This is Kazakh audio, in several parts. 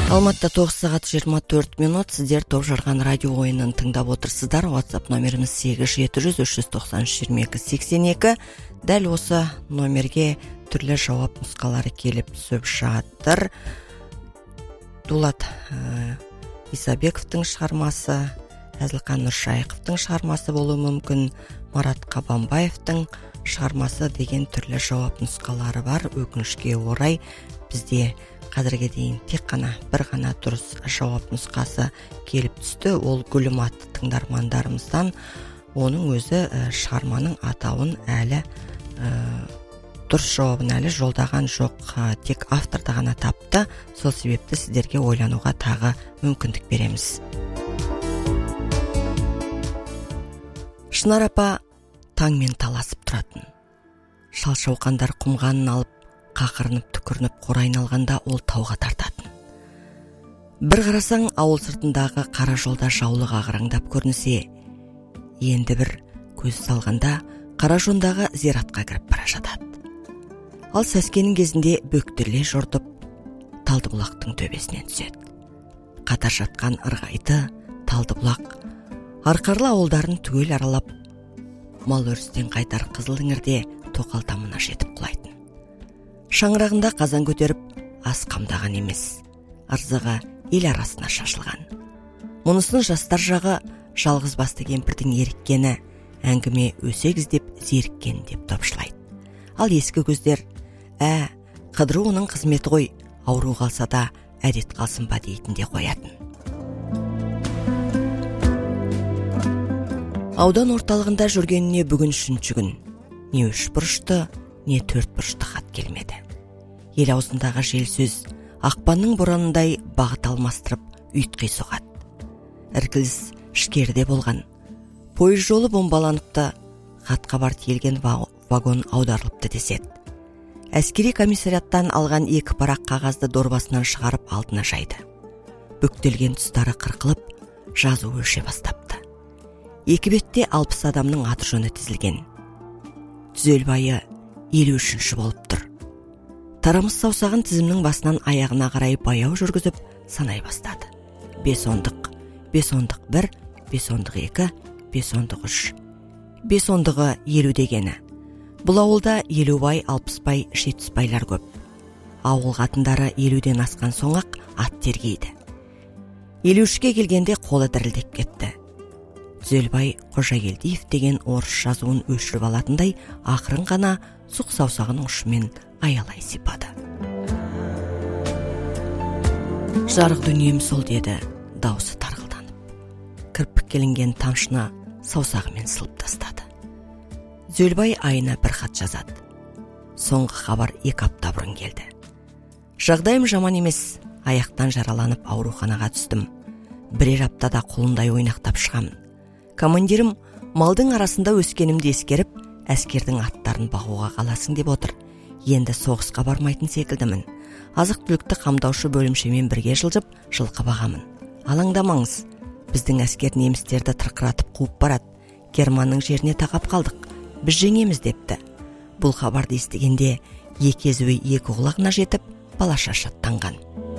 Алматыда 9 сағат 24 минут. Сіздер топ жарған радио ойынын тыңдап отырсыздар. WhatsApp номеріміз 8700-390-2282. Дәл осы номерге түрлі жауап нұсқалары келіп түсіп жатыр. Дулат Исабековтың шығармасы, Әзілхан Нұршайықовтың шығармасы болуы мүмкін, Марат Қабанбаевтың шығармасы деген түрлі жауап нұсқалары бар. Өкінішке орай бізде қазірге дейін тек қана бір ғана дұрыс жауап нұсқасы келіп түсті. Ол Гүлім атты тыңдармандарымыздан. Оның өзі шығарманың атауын әлі дұрыс жауабын әлі жолдаған жоқ. Тек авторды ғана тапты. Сол себепті сіздерге ойлануға тағы мүмкіндік береміз. Шынар апа таңмен таласып тұратын. Шалшауқандар құмғанын алып, қақырынып түкірініп қора айналғанда ол тауға тартатын. Бір қарасаң ауыл сыртындағы қара жолда жаулық ағыраңдап көрінсе, енді бір көз салғанда қара жондағы зиратқа кіріп бара жатады. Ал сәскенің кезінде бөктерле жортып Талдыбұлақтың төбесінен түседі. Қатар жатқан ырғайды Талдыбұлақ арқарлы ауылдарын түгел аралап, мал өрістен қайтар қызыл іңірде тоқал тамына жетіп құлайтын. Шаңырағында қазан көтеріп, ас қамдаған емес, ырзығы ел арасына шашылған. Мұнысын жастар жағы жалғыз басты кемпірдің еріккені, әңгіме өсек іздеп зеріккен деп топшылайды. Ал ескі көздер, қыдыру оның қызметі ғой, ауру қалса да әдет қалсын ба дейтін де қоятын. Аудан орталығында жүргеніне бүгін үшінші күн. Не үш бұрышты, не төрт бұрышты хат келмеді. Ел аузындағы жел сөз ақпанның боранындай бағыт алмастырып ұйтқи соғады. Іркіліс ішкерде болған. Пойыз жолы бомбаланыпты, хат-хабар тиелген вагон аударылыпты деседі. Әскери комиссариаттан алған екі парақ қағазды дорбасынан шығарып алдына жайды. Бүктелген тұстары қырқылып, жазу өше бастапты. Екі бетте 60 адамның аты жөні тізілген. Түзелбайы 53-ші болып тұр. Тарамыс саусағын тізімнің басынан аяғына қарай баяу жүргізіп санай бастады. 5 ондық, 5 ондық 1, 5 ондық 2, 5 ондық 3. 5 ондығы 50 дегені. Бұл ауылда 50 бай, 60 бай, 70 байлар көп. Ауыл қатындары 50-ден асқан соң-ақ ат тергейді. 53-ке келгенде қолы дірілдеп кетті. Түзелбай Қожагелдиев деген орыс жазуын өшіріп алатындай ақырын ғана сұқ саусағының ұшымен аялай сипады. Жарық дүнием сол деді, даусы тарғылданып. Кірпік келінген тамшыны саусағымен сылып тастады. Түзелбай айына бір хат жазады. Соңғы хабар 2 апта бұрын келді. Жағдайым жаман емес, аяқтан жараланып ауруханаға түстім. Бірер аптада қолындай ойнақтап шығамын. Командирім малдың арасында өскенімді ескеріп, әскердің аттарын бағуға қаласың деп отыр. Енді соғысқа бармайтын секілдімін. Азық түлікті қамдаушы бөлімшемен бірге жылжып, жылқы бағамын. Алаңдамаңыз, біздің әскер немістерді тырқыратып қуып барады. Германның жеріне тақап қалдық. Біз жеңеміз депті. Бұл хабарды естігенде екі езуі екі құлағына жетіп, балаша шаттанған.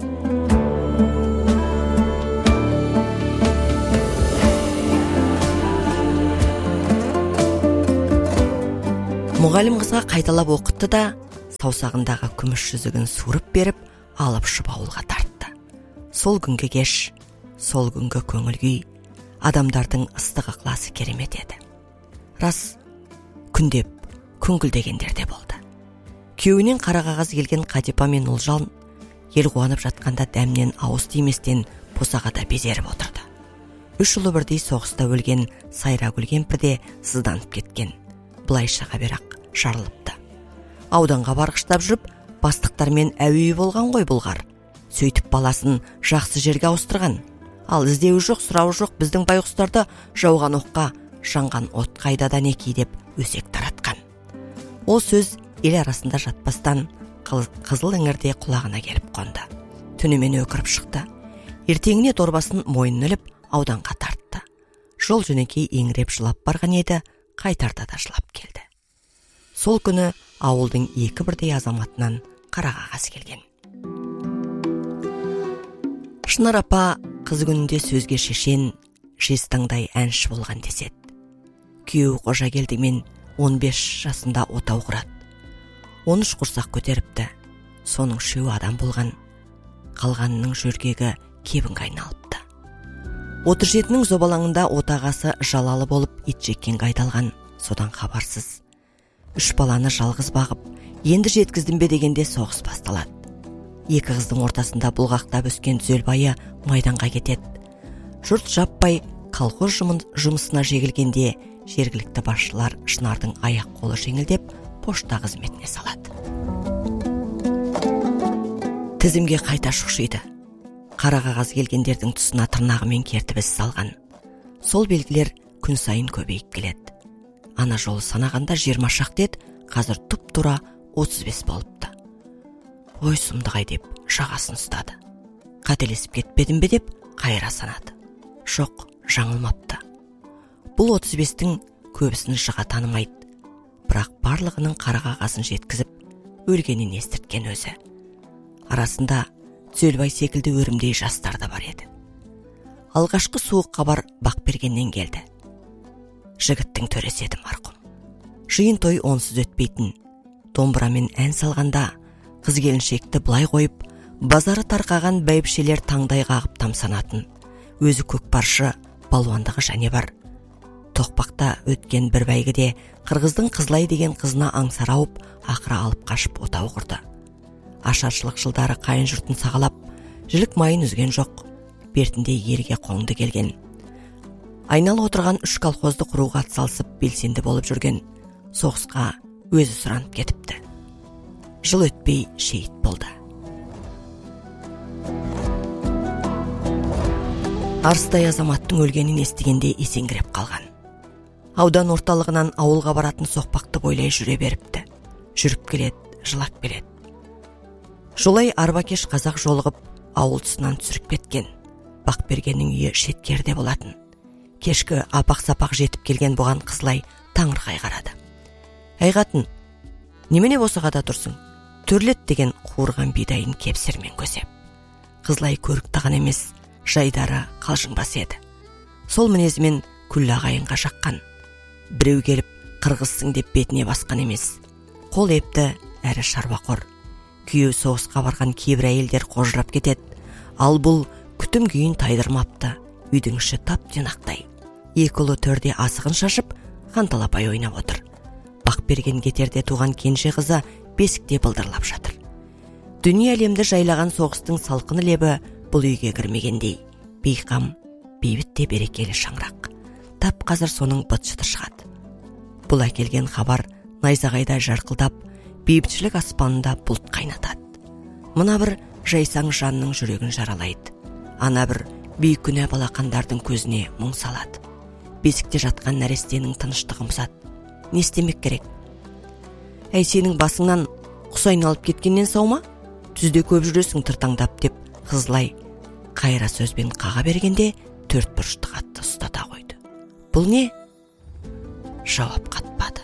Мұғалім қызға қайталап оқытты да, саусағындағы күміс жүзігін суырып беріп, алып ұшып ауылға тартты. Сол күнгі кеш, сол күнгі көңіл күй, адамдардың ыстық ықыласы керемет еді. Рас, күндеп, күңкілдегендер де болды. Күйеуінен қара қағаз келген Қатипа мен Ұлжан ел қуанып жатқанда дәмнен ауыз тиместен босағада безеріп отырды. 3 ұлы бірдей соғыста өлген Сайрагүл кемпір де сызданып кеткен. Бұлайшаға берақ жарылыпты. Ауданға барғыштап жүріп, бастықтармен әуейі болған ғой бұлғар. Сөйтіп баласын жақсы жерге ауыстырған. Ал іздеуі жоқ, сұрауы жоқ біздің байғұстарды жауған оққа, жанған от қайдадан еки деп өсек таратқан. Ол сөз ел арасында жатпастан қызыл іңірде құлағына келіп қонды. Түнімен өкіріп шықты. Ертеңіне дорбасын мойнын іліп ауданға тартты. Жол жөнекей еңіреп жылап барған еді, қайтарда да жылап келді. Сол күні ауылдың 2 бірдей азаматынан қара қағаз келген. Шынар апа қыз күнінде сөзге шешен, жезтаңдай әнші болған деседі. Күйеуі Қожагелдімен 15 жасында отау құрады. 13 құрсақ көтеріпті. Соның 3 адам болған. Қалғанының жөргегі кебінге айналыпты. 37-нің зобалаңында отағасы жалалы болып итжеккенге айдалған. Содан хабарсыз. 3 баланы жалғыз бағып, енді жеткіздім бе дегенде соғыс басталады. 2 қыздың ортасында бұлғақтап өскен Түзелбайы майданға кетеді. Жұрт жаппай колхоз жұмысына жегілгенде жергілікті басшылар Шынардың аяқ қолы жеңілдеп пошта қызметіне салады. Тізімге қайта шұқшиды. Қара қағаз келгендердің тұсына тырнағымен кертіп із салған. Сол белгілер күн сайын көбейіп келеді. Ана жолы санағанда 20 шақты еді, қазір тұп-тура 35 болыпты. Ой сұмдығай деп жағасын ұстады. Қателесіп кетпедім бе деп қайыра санады. Жоқ, жаңылмапты. Бұл 35-тің көбісін жыға танымайды. Бірақ барлығының қара қағазын жеткізіп, өлгенін естірткен өзі. Арасында Түзелбай секілді өрімдей жастар да бар еді. Алғашқы суық хабар Бақбергеннен келді. Жігіттің төресі еді марқұм. Жиын той онсыз өтпейтін. Домбырамен ән салғанда қыз келіншекті былай қойып, базары тарқаған бәйбішелер таңдай қағып тамсанатын. Өзі көкпаршы, балуандығы және бар. Тоқпақта өткен бір бәйгіде қырғыздың Қызылай деген қызына аңсар ауып, ақыра алып қашып отау құрды. Ашаршылық жылдары қайын жұртын сағалап, жілік майын үзген жоқ. Бертінде елге қоңды келген. Айналы отырған 3 колхозды құруға атсалысып белсенді болып жүрген. Соғысқа өзі сұранып кетіпті. Жыл өтпей шейіт болды. Арыстай азаматтың өлгенін естігенде есеңгіреп қалған. Аудан орталығынан ауылға баратын соқпақты бойлай жүре беріпті. Жүріп келеді, жылап келеді. Жолай арбакеш қазақ жолығып, ауыл тұсынан түсіріп кеткен. Бақбергеннің үйі шеткерде болатын. Кешкі апақ-сапақ жетіп келген бұған Қызылай таңырқай қарады. Әй қатын, немене босағада тұрсың? Төрлет деген қуырған бидайын кепсермен көсеп. Қызылай көріктаған емес, жайдары қалжыңбас еді. Сол мінезімен күллі ағайынға жаққан. Біреу келіп қырғызсың деп бетіне басқан емес. Қол епті әрі шаруақор. Күйеу соғысқа барған кейбір әйелдер қожырап кетеді. Ал бұл күтім күйін тайдырмапты. Үйдің іші тап-түйнақтай. 2 ұлы төрде асығын шашып, қанталапай ойнап отыр. Бақберген кетерде туған кенже қызы бесікте былдырлап жатыр. Дүние әлемді жайлаған соғыстың салқын лебі бұл үйге кірмегендей. Бейқам, бейбітте берекелі шаңырақ. Тап қазір соның быт-шыты шығады. Бұл әкелген хабар найзағайдай жарқылдап, бейбітшілік аспанында бұлт қайнатады. Мына бір жайсаң жанның жүрегін жаралайды. Ана бір бейкүнә балақандардың көзіне мұң салады. Бесікте жатқан нәрестенің тыныштығын бұзады. Не істемек керек? Әй, сенің басыңнан құс айналып кеткеннен сау ма? Түзде көп жүресің тыртаңдап деп Қызылай қайыра сөзбен қаға бергенде 4 бұрышты қатты ұстата қойды. Бұл не? Жауап қатпады.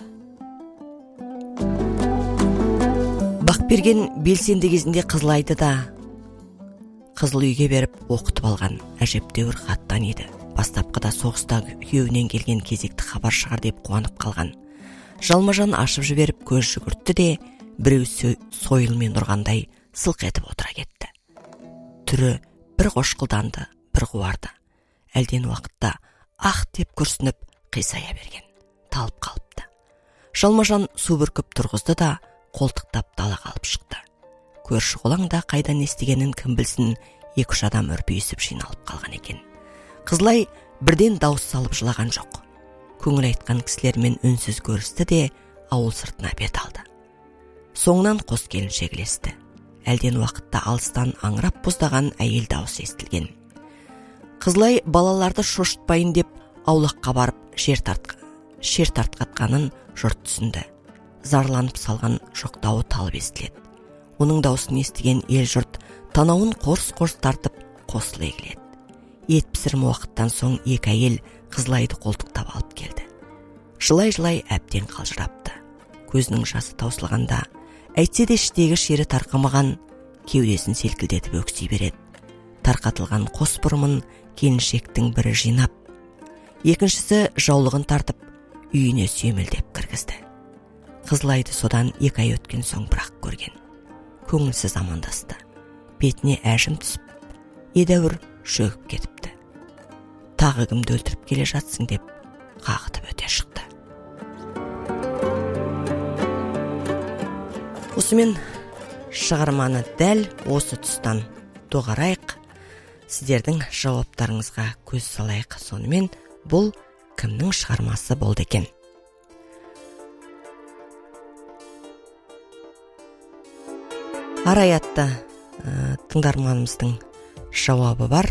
Бақберген белсенді кезінде Қызылайды да қызыл үйге беріп оқытып алған әжептәуір хаттан еді. Бастапқыда соғыста күйеуінен келген кезекті хабар шығар деп қуанып қалған. Жалмажан ашып жіберіп көз жүгіртті де біреу сойылмен ұрғандай сылқ етіп отыра кетті. Түрі бір қошқылданды, бір қуарды. Әлден уақытта ақ деп күрсініп қисая берген. Талып қалыпты. Жалмажан су бүркіп тұрғызды да қолтықтап далаға алып шықты. Көрші қолаңда қайдан естігенін кім білсін, 2-3 адам үрпейісіп жиналып қалған екен. Қызылай бірден дауыс салып жылаған жоқ. Көңіл айтқан кісілермен үнсіз көрісті де ауыл сыртына бет алды. Соңынан қос келіншек ілесті. Әлден уақытта алыстан аңырап боздаған әйел дауысы естілген. Қызылай балаларды шошытпайын деп аулаққа барып шер тартқатқанын жұрт түсінді. Зарланып салған жоқтауы талып естіледі. Оның дауысын естіген ел жұрт танауын қорс-қорс тартып қосылы егіледі. Ет пісірім уақыттан соң 2 әйел Қызылайды қолтықтап алып келді. Жылай-жылай әбден қалжырапты. Көзінің жасы таусылғанда, әйтсе де іштегі шері тарқамаған, кеудесін селкілдетіп өкси береді. тарқатылған қос бұрымын келіншектің бірі жинап, екіншісі жаулығын тартып үйіне сүйемелдеп кіргізді. Қызылайды содан 2 ай өткен соң бірақ көрген. Көңілсіз амандасты. Бетіне әжім түсіп, едәуір шөгіп кетіпті. Тағы кімді өлтіріп келе жатсың деп қағытып өте шықты. Осымен шығарманы дәл осы тұстан доғарайық. Сіздердің жауаптарыңызға көз салайық. Сонымен бұл кімнің шығармасы болды екен? Арай атты тыңдарманымыздың жауабы бар.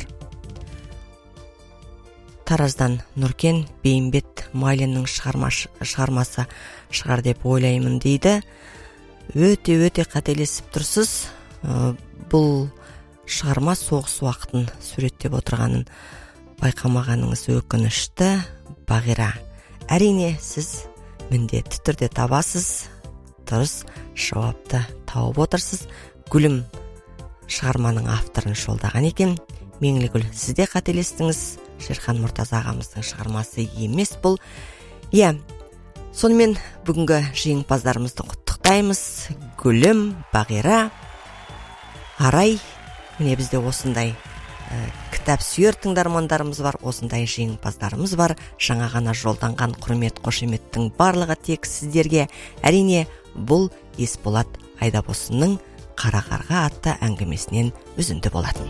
Тараздан Нұркен Бейімбет Майлиннің шығармасы шығар деп ойлаймын дейді. Өте қателесіп тұрсыз. Бұл шығарма соғыс уақытын суреттеп отырғанын байқамағаныңыз өкінішті. Бағира, әрине сіз міндетті түрде табасыз. Дұрыс жауапты тауып отырсыз. Гүлім шығарманың авторын жолдаған екен. Меңлігүл, сіз де қателестіңіз. Шерхан Мұртаза ағамыздың шығармасы емес бұл. Сонымен бүгінгі жеңімпаздарымызды құттықтаймыз. Гүлім, Бағира, Арай. Міне бізде осындай кітап сүйер тыңдармандарымыз бар, осындай жеңімпаздарымыз бар. Жаңа ғана жолданған құрмет қошеметтің барлығы тек сіздерге. Әрине бұл Есболат Айдабосынның Қара қарға атты әңгімесінен үзінді болатын.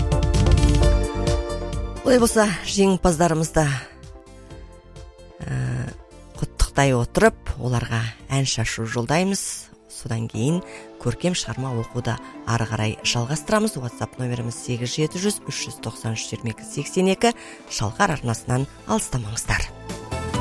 Олай болса, жеңімпаздарымызды құттықтай отырып, оларға ән шашу жолдаймыз. Содан кейін көркем шығарма оқуды ары қарай жалғастырамыз. WhatsApp номеріміз 8700 393 22 82. Шалқар арнасынан алыстамаңыздар.